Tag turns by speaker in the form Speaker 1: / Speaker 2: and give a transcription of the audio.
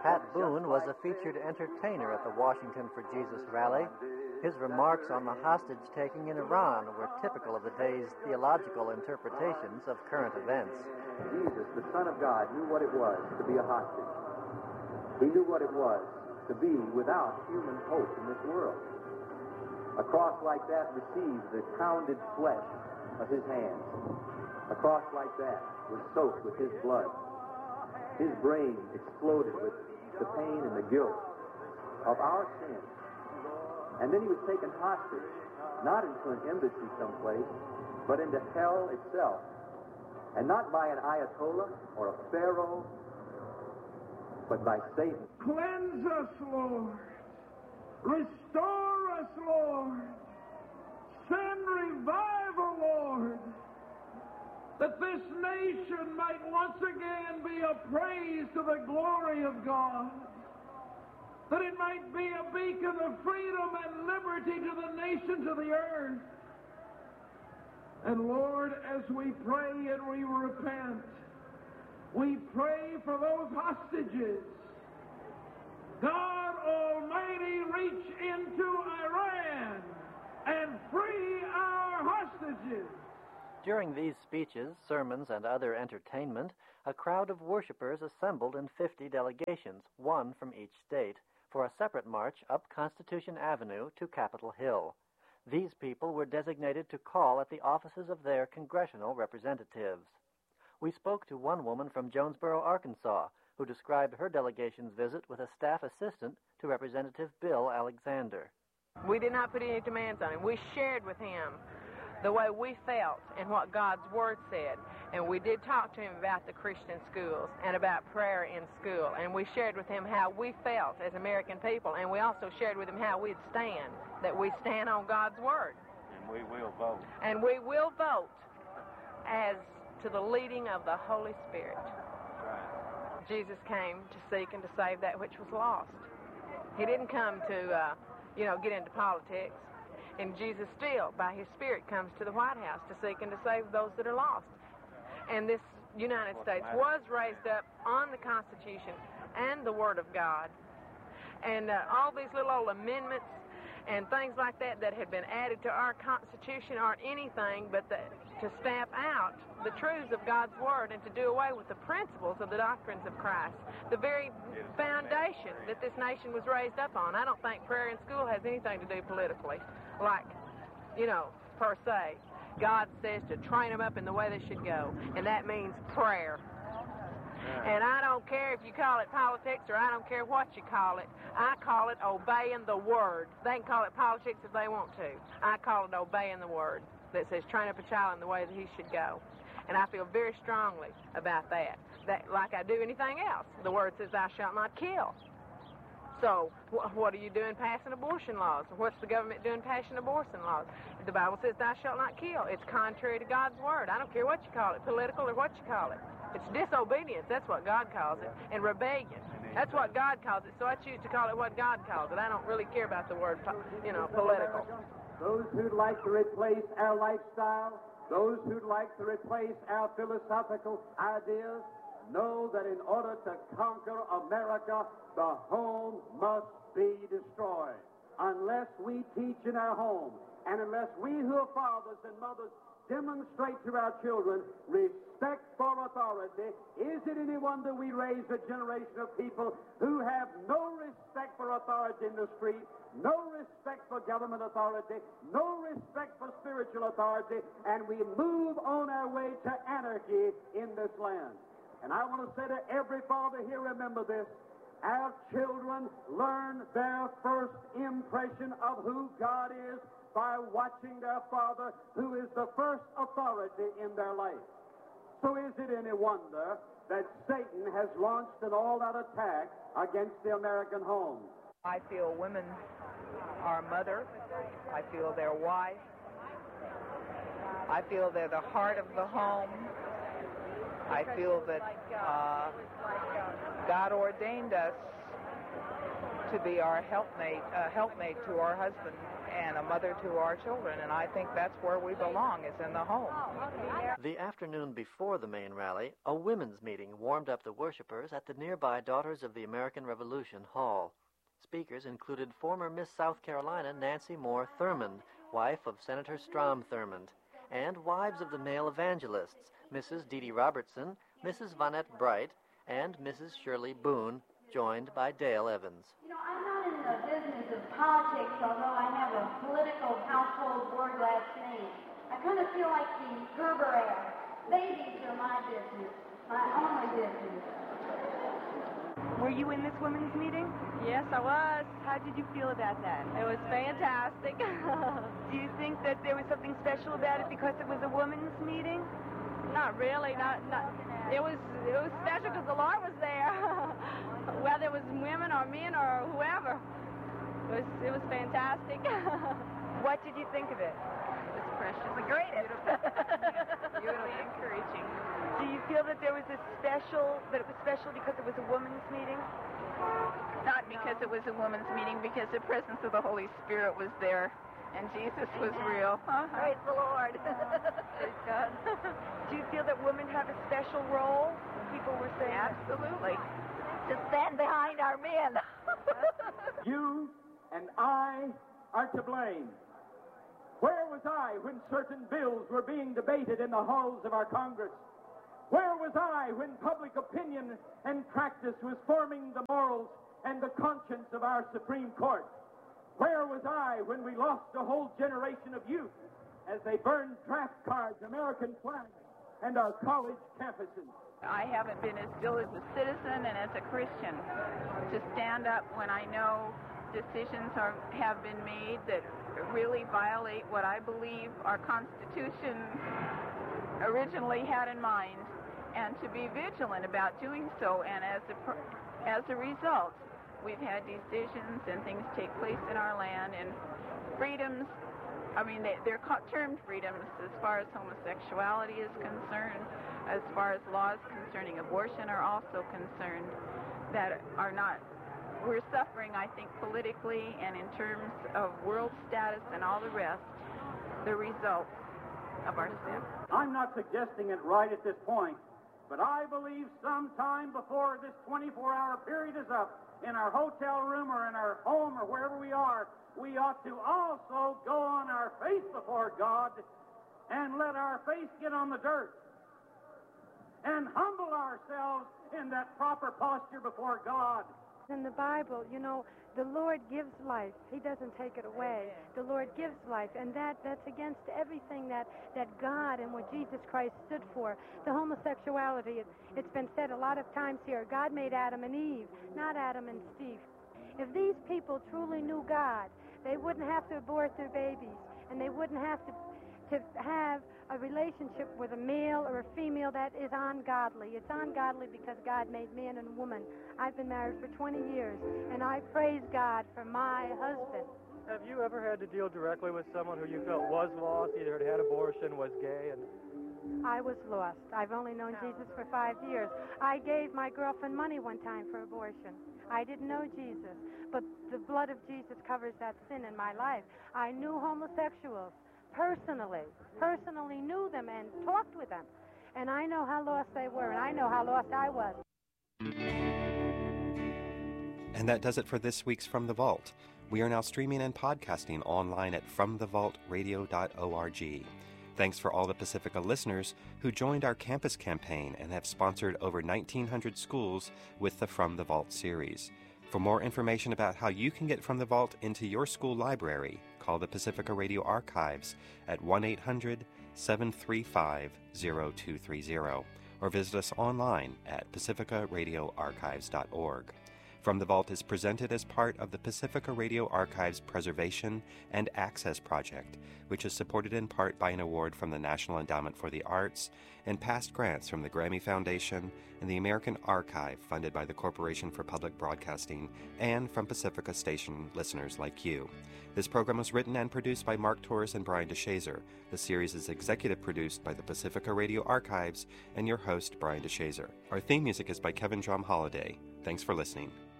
Speaker 1: Pat Boone was a featured entertainer at the Washington for Jesus rally. His remarks on the hostage-taking in Iran were typical of the day's theological interpretations of current events.
Speaker 2: Jesus, the Son of God, knew what it was to be a hostage. He knew what it was to be without human hope in this world. A cross like that received the pounded flesh of his hands. A cross like that was soaked with his blood. His brain exploded with the pain and the guilt of our sins. And then he was taken hostage, not into an embassy someplace, but into hell itself. And not by an Ayatollah or a Pharaoh, but by Satan.
Speaker 3: Cleanse us, Lord. Restore us, Lord. Send revival, Lord. That this nation might once again be a praise to the glory of God. That it might be a beacon of freedom and liberty to the nations of the earth. And Lord, as we pray and we repent, we pray for those hostages. God Almighty, reach into Iran and free our hostages.
Speaker 1: During these speeches, sermons, and other entertainment, a crowd of worshipers assembled in 50 delegations, one from each state, for a separate march up Constitution Avenue to Capitol Hill. These people were designated to call at the offices of their congressional representatives. We spoke to one woman from Jonesboro, Arkansas, who described her delegation's visit with a staff assistant to Representative Bill Alexander.
Speaker 4: We did not put any demands on him. We shared with him the way we felt and what God's Word said. And we did talk to him about the Christian schools and about prayer in school. And we shared with him how we felt as American people. And we also shared with him how we'd stand, that we stand on God's Word.
Speaker 5: And we will vote.
Speaker 4: And we will vote as to the leading of the Holy Spirit.
Speaker 5: Right.
Speaker 4: Jesus came to seek and to save that which was lost. He didn't come to, get into politics. And Jesus still, by His Spirit, comes to the White House to seek and to save those that are lost. And this United States was raised up on the Constitution and the Word of God. And all these little old amendments and things like that that had been added to our Constitution aren't anything but to stamp out the truths of God's Word and to do away with the principles of the doctrines of Christ, the very foundation that this nation was raised up on. I don't think prayer in school has anything to do politically, per se. God says to train them up in the way they should go, and that means prayer. And I don't care if you call it politics or I don't care what you call it. I call it obeying the Word. They can call it politics if they want to. I call it obeying the Word that says train up a child in the way that he should go. And I feel very strongly about that. That like I do anything else. The Word says thou shalt not kill. So what are you doing passing abortion laws? What's the government doing passing abortion laws? The Bible says thou shalt not kill. It's contrary to God's Word. I don't care what you call it, political or what you call it. It's disobedience. That's what God calls it. And rebellion. That's what God calls it. So I choose to call it what God calls it. I don't really care about the word, political.
Speaker 3: Those who'd like to replace our lifestyle, those who'd like to replace our philosophical ideas, know that in order to conquer America, the home must be destroyed. Unless we teach in our home, and unless we who are fathers and mothers demonstrate to our children respect for authority, is it any wonder we raise a generation of people who have no respect for authority in the street, no respect for government authority, no respect for spiritual authority, and we move on our way to anarchy in this land. And I want to say to every father here, remember this. Our children learn their first impression of who God is by watching their father, who is the first authority in their life. So is it any wonder that Satan has launched an all-out attack against the American home?
Speaker 4: I feel women are a mother. I feel they're wife. I feel they're the heart of the home. I feel that God ordained us
Speaker 6: to be our helpmate to our husband and a mother to our children, and I think that's where we belong, is in the home.
Speaker 1: The afternoon before the main rally, a women's meeting warmed up the worshipers at the nearby Daughters of the American Revolution Hall. Speakers included former Miss South Carolina Nancy Moore Thurmond, wife of Senator Strom Thurmond, and wives of the male evangelists, Mrs. Dee Dee Robertson, Mrs. Vonette Bright, and Mrs. Shirley Boone, joined by Dale Evans.
Speaker 7: You know, I'm not in the business of politics, although I have a political household word last name. I kind of feel like the Gerber era. Babies are my business, my only business.
Speaker 8: Were you in this women's meeting?
Speaker 4: Yes, I was.
Speaker 8: How did you feel about that?
Speaker 4: It was fantastic.
Speaker 8: Do you think that there was something special about it because it was a women's meeting?
Speaker 4: Not really. Not. It was special because the Lord was there. Whether it was women or men or whoever, it was fantastic.
Speaker 8: What did you think of it?
Speaker 4: It was precious. The greatest. Beautiful, encouraging.
Speaker 8: Do you feel that it was special because it was a women's meeting?
Speaker 9: Not because it was a women's meeting, because the presence of the Holy Spirit was there, and Jesus was real.
Speaker 4: Praise the Lord.
Speaker 9: Praise God.
Speaker 8: Do you feel that women have a special role? People were saying
Speaker 9: absolutely.
Speaker 4: To stand behind our men.
Speaker 3: You and I are to blame. Where was I when certain bills were being debated in the halls of our Congress? Where was I when public opinion and practice was forming the morals and the conscience of our Supreme Court? Where was I when we lost a whole generation of youth as they burned draft cards, American flags, and our college campuses?
Speaker 9: I haven't been as still as a citizen and as a Christian to stand up when I know decisions have been made that really violate what I believe our Constitution originally had in mind, and to be vigilant about doing so. And as a result, we've had decisions and things take place in our land, and freedoms, I mean, they're termed freedoms as far as homosexuality is concerned, as far as laws concerning abortion are also concerned, that are not, we're suffering, I think, politically and in terms of world status and all the rest, the result of our sin.
Speaker 3: I'm not suggesting it right at this point, but I believe sometime before this 24-hour period is up, in our hotel room or in our home or wherever we are, we ought to also go on our face before God and let our face get on the dirt and humble ourselves in that proper posture before God.
Speaker 10: In the Bible, you know, the Lord gives life. He doesn't take it away. The Lord gives life, and that's against everything that God and what Jesus Christ stood for. The homosexuality, it's been said a lot of times here, God made Adam and Eve, not Adam and Steve. If these people truly knew God, they wouldn't have to abort their babies, and they wouldn't have to have a relationship with a male or a female that is ungodly. It's ungodly because God made man and woman. I've been married for 20 years, and I praise God for my husband.
Speaker 11: Have you ever had to deal directly with someone who you felt was lost, either had abortion, was gay?
Speaker 10: I was lost. I've only known Jesus for 5 years. I gave my girlfriend money one time for abortion. I didn't know Jesus, but the blood of Jesus covers that sin in my life. I knew homosexuals. Personally knew them and talked with them. And I know how lost they were, and I know how lost I was.
Speaker 12: And that does it for this week's From the Vault. We are now streaming and podcasting online at FromTheVaultRadio.org. Thanks for all the Pacifica listeners who joined our campus campaign and have sponsored over 1,900 schools with the From the Vault series. For more information about how you can get From the Vault into your school library, call the Pacifica Radio Archives at 1-800-735-0230 or visit us online at pacificaradioarchives.org. From the Vault is presented as part of the Pacifica Radio Archives Preservation and Access Project, which is supported in part by an award from the National Endowment for the Arts and past grants from the Grammy Foundation and the American Archive, funded by the Corporation for Public Broadcasting and from Pacifica Station listeners like you. This program was written and produced by Mark Torres and Brian DeShazer. The series is executive produced by the Pacifica Radio Archives and your host, Brian DeShazer. Our theme music is by Kevin Drum Holiday. Thanks for listening.